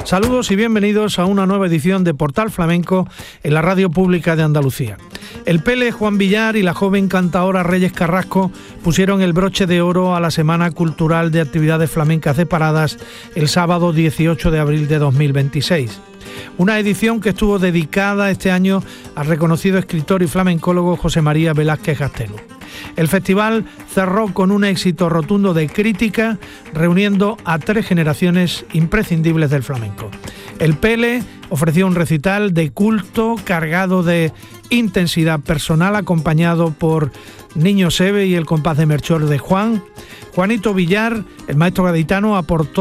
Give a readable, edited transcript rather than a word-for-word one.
Saludos y bienvenidos a una nueva edición de Portal Flamenco en la Radio Pública de Andalucía. El Pele Juan Villar y la joven cantaora Reyes Carrasco pusieron el broche de oro a la Semana Cultural de Actividades Flamencas de Paradas el sábado 18 de abril de 2026. Una edición que estuvo dedicada este año al reconocido escritor y flamencólogo José María Velázquez Gastelu. El festival cerró con un éxito rotundo de crítica, reuniendo a 3 generaciones imprescindibles del flamenco. El Pele ofreció un recital de culto cargado de intensidad personal, acompañado por Niño Seve y el compás de Melchor de Juan. Juanito Villar, el maestro gaditano, aportó